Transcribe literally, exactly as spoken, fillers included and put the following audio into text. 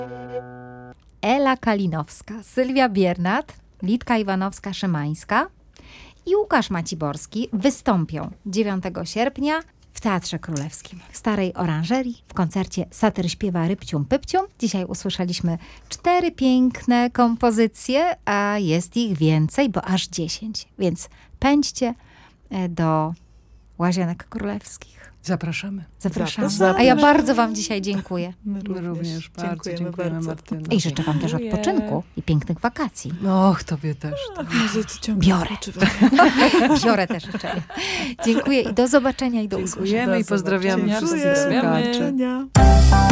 Ela Kalinowska, Sylwia Biernat, Litka Iwanowska-Szymańska i Łukasz Maciborski wystąpią dziewiątego sierpnia w Teatrze Królewskim, w Starej Oranżerii, w koncercie Satyr śpiewa Rybcium Pypcium. Dzisiaj usłyszeliśmy cztery piękne kompozycje, a jest ich więcej, bo aż dziesięć. Więc pędźcie do Łazienek Królewskich. Zapraszamy. Zapraszamy. Zapraszamy. A ja bardzo wam dzisiaj dziękuję. My My również bardzo dziękujemy, dziękujemy, bardzo. Martyno. I życzę wam też Dziękuję. odpoczynku i pięknych wakacji. Och, tobie też. Muzycy ciągle Biorę. odpoczywają. Biorę też życzenia. Dziękuję i do zobaczenia i do usłyszenia. Dziękujemy i pozdrawiamy Dziękuję. wszystkich słuchaczy. Dziękujemy.